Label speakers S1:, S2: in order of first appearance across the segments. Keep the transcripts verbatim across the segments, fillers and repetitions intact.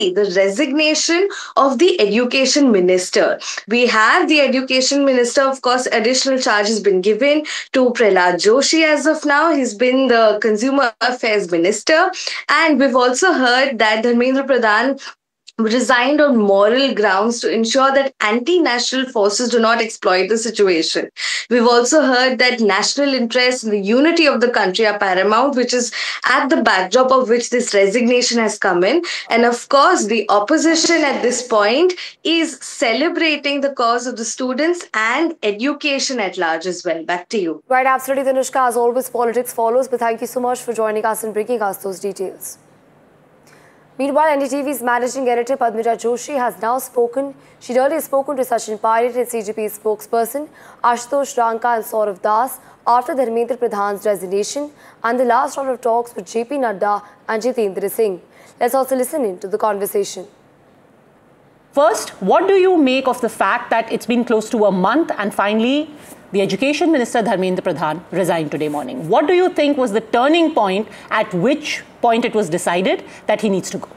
S1: the resignation of the education minister. We have the education minister, of course, additional charge has been given to Prahlad Joshi as of now. He's been the consumer affairs minister. And we've also heard that Dharmendra Pradhan resigned on moral grounds to ensure that anti-national forces do not exploit the situation. We've also heard that national interests and the unity of the country are paramount, which is at the backdrop of which this resignation has come in. And of course, the opposition at this point is celebrating the cause of the students and education at large as well. Back to you.
S2: Right, absolutely, Tanushka. As always, politics follows, but thank you so much for joining us and bringing us those details. Meanwhile, N D T V's managing editor Padmaja Joshi has now spoken. She'd earlier spoken to Sachin Pilot and C J P's spokesperson Ashutosh Ranka and Saurav Das after Dharmendra Pradhan's resignation and the last round of talks with J P Nadda and Jitendra Singh. Let's also listen in to the conversation.
S3: First, what do you make of the fact that it's been close to a month and finally the Education Minister Dharmendra Pradhan resigned today morning? What do you think was the turning point at which point it was decided that he needs to go?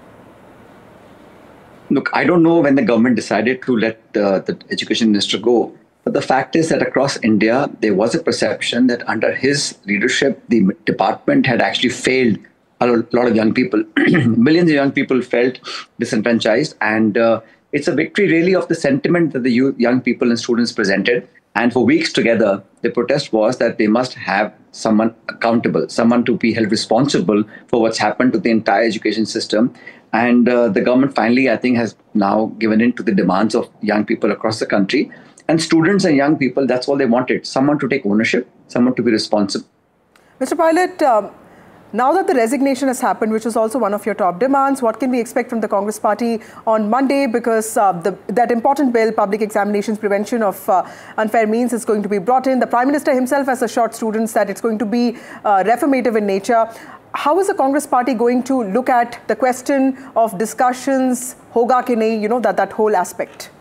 S4: Look, I don't know when the government decided to let uh, the Education Minister go. But the fact is that across India, there was a perception that under his leadership, the department had actually failed a lot of young people. Millions of young people felt disenfranchised. And uh, it's a victory really of the sentiment that the youth, young people and students presented. And for weeks together, the protest was that they must have someone accountable, someone to be held responsible for what's happened to the entire education system. And uh, the government finally, I think, has now given in to the demands of young people across the country. And students and young people, that's all they wanted. Someone to take ownership, someone to be responsible.
S5: Mister Pilot, um, now that the resignation has happened, which was also one of your top demands, what can we expect from the Congress party on Monday? Because uh, the, that important bill, Public Examinations Prevention of uh, Unfair Means, is going to be brought in. The Prime Minister himself has assured students that it's going to be uh, reformative in nature. How is the Congress party going to look at the question of discussions, hoga ke nahi, you know, that, that whole aspect?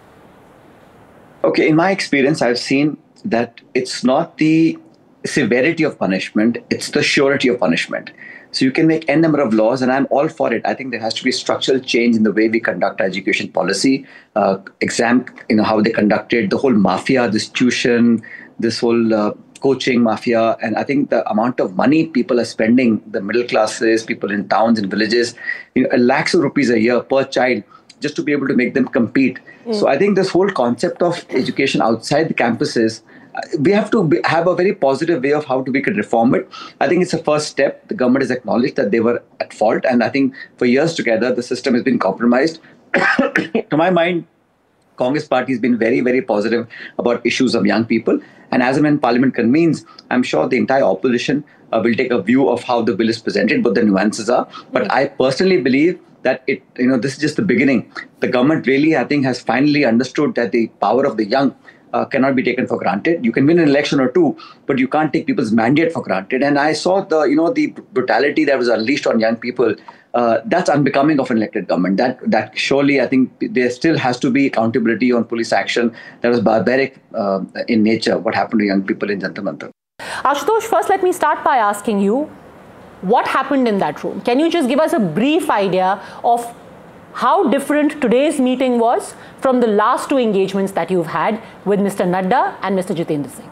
S4: Okay, in my experience, I've seen that it's not the severity of punishment, it's the surety of punishment. So you can make n number of laws, and I'm all for it. I think there has to be structural change in the way we conduct education policy, uh, exam, you know, how they conducted, the whole mafia, this tuition, this whole uh, coaching mafia. And I think the amount of money people are spending, the middle classes, people in towns and villages, you know, lakhs of rupees a year per child, just to be able to make them compete. Mm. So I think this whole concept of education outside the campuses, we have to be, have a very positive way of how to, we could reform it. I think it's a first step. The government has acknowledged that they were at fault. And I think for years together, the system has been compromised. To my mind, Congress party has been very, very positive about issues of young people. And as and when Parliament convenes, I'm sure the entire opposition uh, will take a view of how the bill is presented, what the nuances are. But mm. I personally believe that it, you know, this is just the beginning. The government really, I think, has finally understood that the power of the young uh, cannot be taken for granted. You can win an election or two, but you can't take people's mandate for granted. And I saw the, you know, the brutality that was unleashed on young people. Uh, that's unbecoming of an elected government. That that surely, I think, there still has to be accountability on police action that was barbaric uh, in nature. What happened to young people in Jantar Mantar?
S3: Ashutosh, first let me start by asking you, what happened in that room? Can you just give us a brief idea of how different today's meeting was from the last two engagements that you've had with Mister Nadda and Mister Jitendra Singh?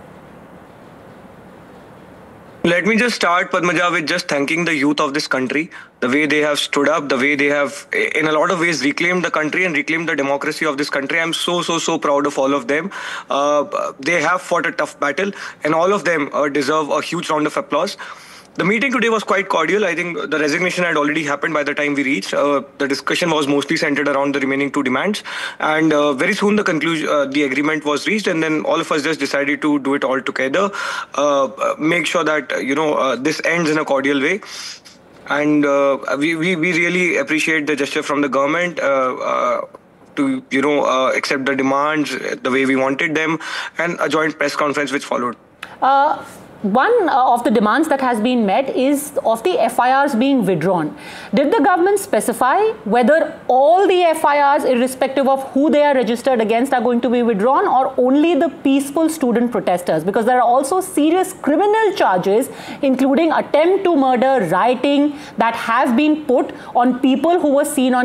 S6: Let me just start, Padmaja, with just thanking the youth of this country, the way they have stood up, the way they have, in a lot of ways, reclaimed the country and reclaimed the democracy of this country. I'm so, so, so proud of all of them. Uh, they have fought a tough battle, and all of them uh, deserve a huge round of applause. The meeting today was quite cordial. I think the resignation had already happened by the time we reached. Uh, the discussion was mostly centered around the remaining two demands. And uh, very soon the conclusion, uh, the agreement was reached. And then all of us just decided to do it all together. Uh, make sure that, you know, uh, this ends in a cordial way. And uh, we, we, we really appreciate the gesture from the government uh, uh, to, you know, uh, accept the demands the way we wanted them, and a joint press conference which followed.
S3: Uh, one uh, of the demands that has been met is of the F I Rs being withdrawn. Did the government specify whether all the F I Rs, irrespective of who they are registered against, are going to be withdrawn, or only the peaceful student protesters? Because there are also serious criminal charges, including attempt to murder, rioting, that have been put on people who were seen on